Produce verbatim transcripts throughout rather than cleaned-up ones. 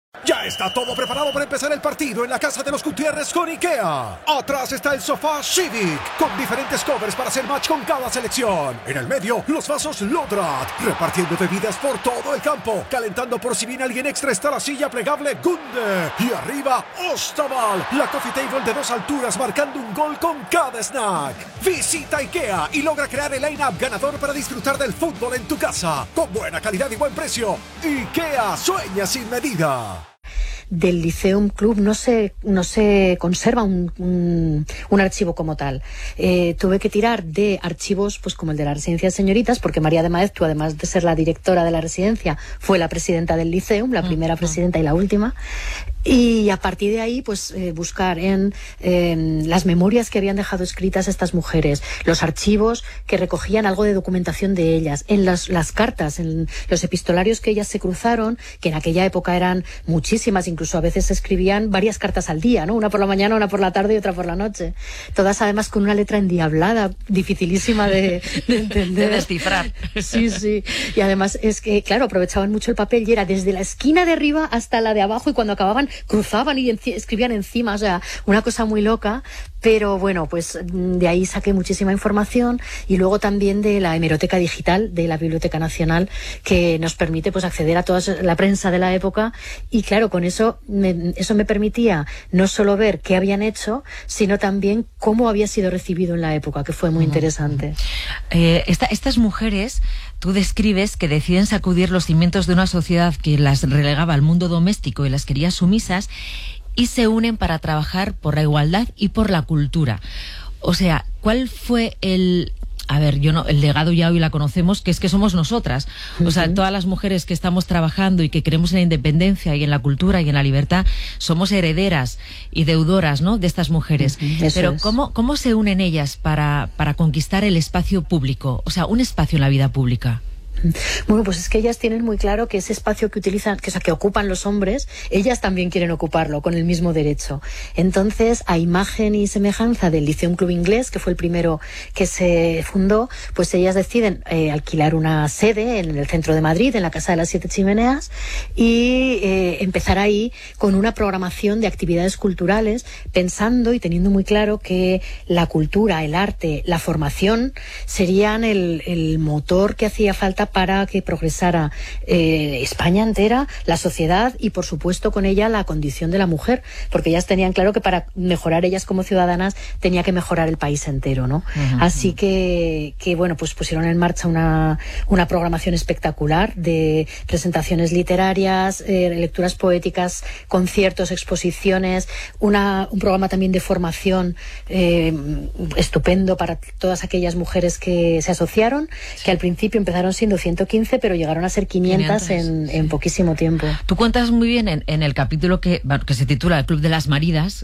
Ya está todo preparado para empezar el partido en la casa de los Gutiérrez con IKEA. Atrás está el sofá Civic, con diferentes covers para hacer match con cada selección. En el medio, los vasos Lodrat, repartiendo bebidas por todo el campo. Calentando por si viene alguien extra está la silla plegable Gunde. Y arriba, Ostaval, la coffee table de dos alturas marcando un gol con cada snack. Visita IKEA y logra crear el line-up ganador para disfrutar del fútbol en tu casa. Con buena calidad y buen precio. IKEA sueña sin medida. Del Lyceum Club no se, no se conserva un, un, un archivo como tal. Eh, tuve que tirar de archivos pues como el de la Residencia de Señoritas, porque María de Maeztu, además de ser la directora de la residencia, fue la presidenta del Lyceum, la primera presidenta y la última. Y a partir de ahí, pues eh, buscar en eh, las memorias que habían dejado escritas estas mujeres, los archivos que recogían algo de documentación de ellas, en las, las cartas, en los epistolarios que ellas se cruzaron, que en aquella época eran muchísimas, incluso a veces se escribían varias cartas al día, ¿no? Una por la mañana, una por la tarde y otra por la noche. Todas además con una letra endiablada, dificilísima de, de entender. De descifrar. Sí, sí. Y además es que, claro, aprovechaban mucho el papel y era desde la esquina de arriba hasta la de abajo, y cuando acababan cruzaban y escribían encima, o sea, una cosa muy loca. Pero bueno, pues de ahí saqué muchísima información, y luego también de la hemeroteca digital de la Biblioteca Nacional, que nos permite pues acceder a toda la prensa de la época, y claro, con eso me, eso me permitía no solo ver qué habían hecho, sino también cómo había sido recibido en la época, que fue muy uh-huh. interesante. Eh, esta, estas mujeres, tú describes que deciden sacudir los cimientos de una sociedad que las relegaba al mundo doméstico y las quería sumisas, y se unen para trabajar por la igualdad y por la cultura. O sea, ¿cuál fue el... A ver, yo no, el legado ya hoy la conocemos, que es que somos nosotras. O sea, uh-huh. todas las mujeres que estamos trabajando y que creemos en la independencia y en la cultura y en la libertad, somos herederas y deudoras, ¿no?, de estas mujeres. Uh-huh. Pero es. ¿cómo, ¿cómo se unen ellas para, para conquistar el espacio público? O sea, un espacio en la vida pública. Bueno, pues es que ellas tienen muy claro que ese espacio que utilizan, que, o sea, que ocupan los hombres, ellas también quieren ocuparlo con el mismo derecho. Entonces, a imagen y semejanza del Lyceum Club Inglés, que fue el primero que se fundó, pues ellas deciden eh, alquilar una sede en el centro de Madrid, en la Casa de las Siete Chimeneas, y eh, empezar ahí con una programación de actividades culturales, pensando y teniendo muy claro que la cultura, el arte, la formación serían el, el motor que hacía falta para que progresara eh, España entera, la sociedad, y por supuesto con ella la condición de la mujer, porque ellas tenían claro que para mejorar ellas como ciudadanas tenía que mejorar el país entero, ¿no? Uh-huh. Así que, que bueno, pues pusieron en marcha una, una programación espectacular de presentaciones literarias, eh, lecturas poéticas, conciertos, exposiciones, una, un programa también de formación eh, estupendo para todas aquellas mujeres que se asociaron, que al principio empezaron siendo ciento quince, pero llegaron a ser quinientas, quinientas en, en poquísimo tiempo. Tú cuentas muy bien en, en el capítulo que, que se titula El Club de las Maridas.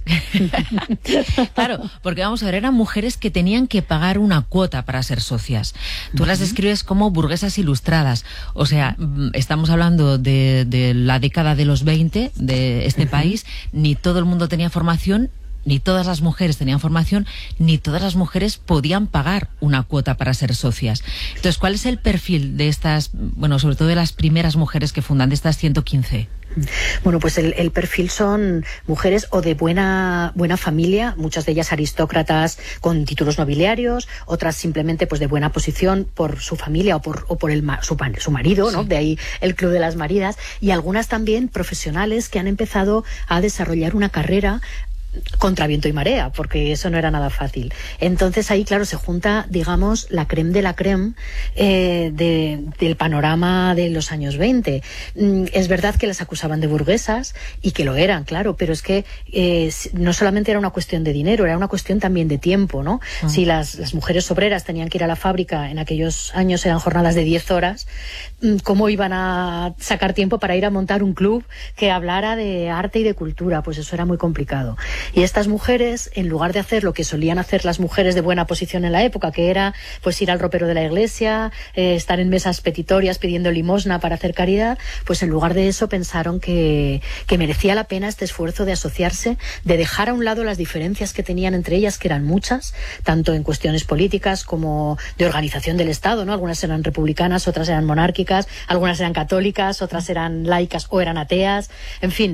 Claro, porque vamos a ver, eran mujeres que tenían que pagar una cuota para ser socias. Tú uh-huh. las describes como burguesas ilustradas. O sea, estamos hablando de, de la década de los veinte de este uh-huh. país. Ni todo el mundo tenía formación, ni todas las mujeres tenían formación, ni todas las mujeres podían pagar una cuota para ser socias. Entonces, ¿cuál es el perfil de estas, bueno, sobre todo de las primeras mujeres que fundan, de estas ciento quince? Bueno, pues el, el perfil son mujeres o de buena buena familia, muchas de ellas aristócratas con títulos nobiliarios, otras simplemente pues de buena posición por su familia o por o por el su, su marido, ¿no? Sí. De ahí el Club de las Maridas, y algunas también profesionales que han empezado a desarrollar una carrera contra viento y marea, porque eso no era nada fácil. Entonces ahí, claro, se junta, digamos, la creme de la creme eh, de, del panorama de los años veinte. Mm, es verdad que las acusaban de burguesas, y que lo eran, claro, pero es que eh, no solamente era una cuestión de dinero, era una cuestión también de tiempo, ¿no? Ah. Si las, las mujeres obreras tenían que ir a la fábrica, en aquellos años eran jornadas de diez horas, ¿cómo iban a sacar tiempo para ir a montar un club que hablara de arte y de cultura? Pues eso era muy complicado. Y estas mujeres, en lugar de hacer lo que solían hacer las mujeres de buena posición en la época, que era pues ir al ropero de la iglesia, eh, estar en mesas petitorias pidiendo limosna para hacer caridad, pues en lugar de eso pensaron que, que merecía la pena este esfuerzo de asociarse, de dejar a un lado las diferencias que tenían entre ellas, que eran muchas, tanto en cuestiones políticas como de organización del Estado, ¿no? Algunas eran republicanas, otras eran monárquicas, algunas eran católicas, otras eran laicas o eran ateas, en fin.